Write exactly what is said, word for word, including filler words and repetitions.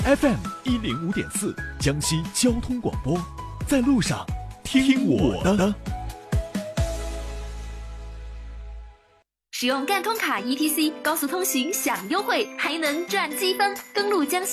F M 一零五点四，江西交通广播，在路上听我的。 使用赣通卡 E T C 高速通行享优惠，还能赚积分，登录江西